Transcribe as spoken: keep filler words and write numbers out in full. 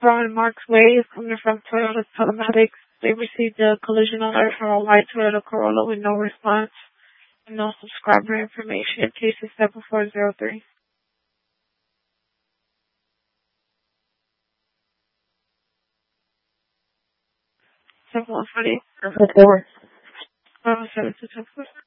on Mark's Way is coming from Toyota Telematics. They received a collision alert from a white Toyota Corolla with no response and no subscriber information. Case is seven four zero three. seven one forty. Perfect. Over. Oh, seven two two four.